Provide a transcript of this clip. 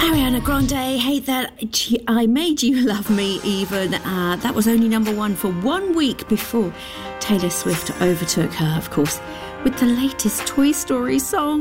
Ariana Grande, Hate That I Made You Love Me Even. That was only number one for 1 week before Taylor Swift overtook her, of course, with the latest Toy Story song.